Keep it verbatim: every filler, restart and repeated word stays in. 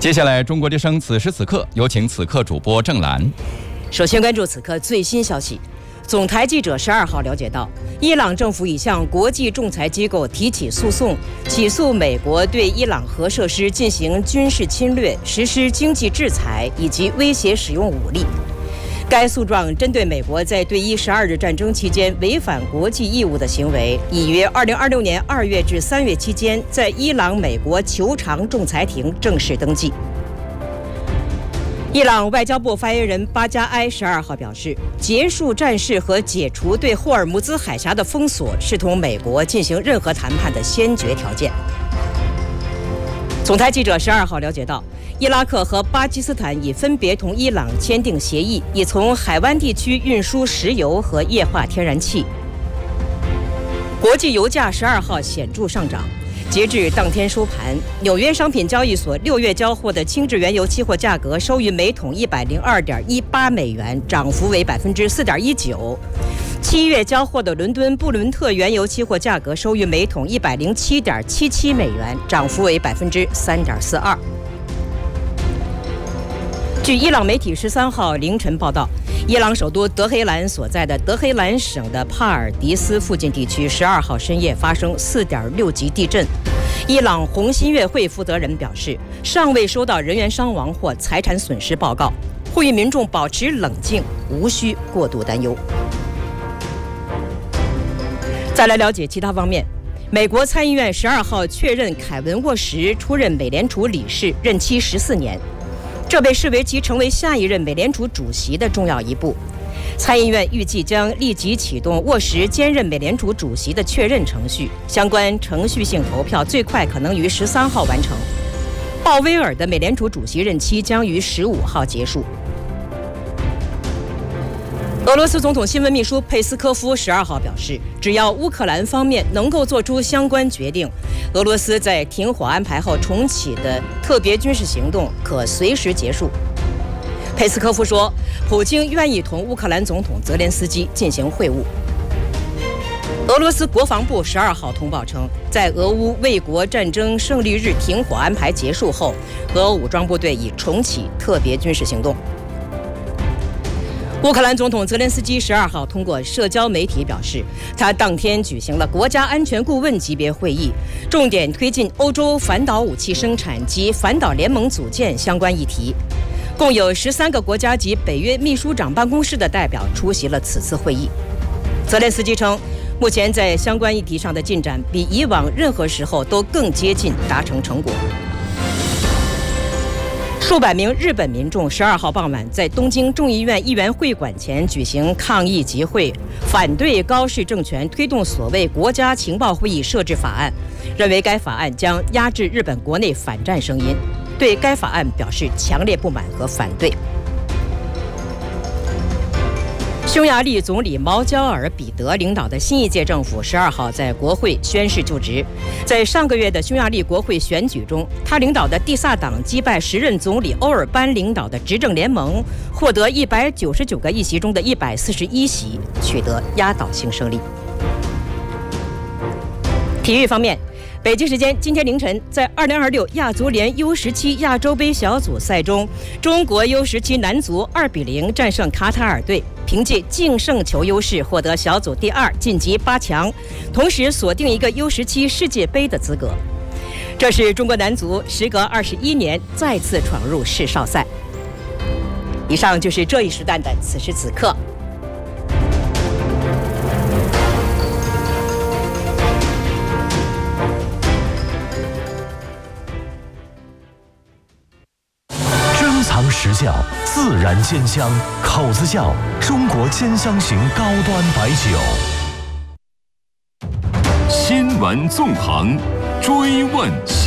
接下来，中国之声此时此刻有请此刻主播郑兰。 首先关注此刻最新消息。总台记者十二号了解到，伊朗政府已向国际仲裁机构提起诉讼，起诉美国对伊朗核设施进行军事侵略、实施经济制裁以及威胁使用武力。该诉状针对美国在对伊十二日战争期间违反国际义务的行为，已于二零二六年二月至三月期间在伊朗美国求偿仲裁庭正式登记。伊朗外交部发言人巴加埃十二号表示，结束战事和解除对霍尔木兹海峡的封锁是同美国进行任何谈判的先决条件。总台记者十二号了解到，伊拉克和巴基斯坦已分别同伊朗签订协议，以从海湾地区运输石油和液化天然气。国际油价十二号显著上涨。截至当天收盘，纽约商品交易所六月交货的轻质原油期货价格收于每桶一百零二点一八美元，涨幅为百分之四点一九。七月交货的伦敦布伦特原油期货价格收于每桶一百零七点七七美元，涨幅为百分之三点四二。据伊朗媒体十三号凌晨报道，伊朗首都德黑兰所在的德黑兰省的帕尔迪斯附近地区十二号深夜发生四点六级地震。伊朗红新月会负责人表示，尚未收到人员伤亡或财产损失报告，呼吁民众保持冷静，无需过度担忧。再来了解其他方面，美国参议院十二号确认凯文沃什出任美联储理事，任期十四年。这被视为其成为下一任美联储主席的重要一步。参议院预计将立即启动沃什兼任美联储主席的确认程序，相关程序性投票最快可能于十三号完成。鲍威尔的美联储主席任期将于十五号结束。俄罗斯总统新闻秘书佩斯科夫十二号表示，只要乌克兰方面能够做出相关决定，俄罗斯在停火安排后重启的特别军事行动可随时结束。佩斯科夫说，普京愿意同乌克兰总统泽连斯基进行会晤。俄罗斯国防部十二号通报称，在俄乌卫国战争胜利日停火安排结束后，俄武装部队已重启特别军事行动。乌克兰总统泽连斯基十二号通过社交媒体表示，他当天举行了国家安全顾问级别会议，重点推进欧洲反导武器生产及反导联盟组建相关议题。共有十三个国家及北约秘书长办公室的代表出席了此次会议。泽连斯基称，目前在相关议题上的进展比以往任何时候都更接近达成成果。数百名日本民众十二号傍晚在东京众议院议员会馆前举行抗议集会，反对高市政权推动所谓国家情报会议设置法案，认为该法案将压制日本国内反战声音，对该法案表示强烈不满和反对。匈牙利总理毛焦尔彼得领导的新一届政府十二号在国会宣誓就职。在上个月的匈牙利国会选举中，他领导的蒂萨党击败时任总理欧尔班领导的执政联盟，获得一百九十九个议席中的一百四十一席，取得压倒性胜利。体育方面，北京时间今天凌晨，在二零二六亚足联 U 十七 亚洲杯小组赛中，中国 U 十七 男足二比零战胜卡塔尔队，凭借净胜球优势获得小组第二，晋级八强，同时锁定一个 U 十七 世界杯的资格。这是中国男足时隔二十一年再次闯入世少赛。以上就是这一时段的此时此刻。 时效，自然鲜香，口子窖中国鲜香型高端白酒。 新闻纵横，追问。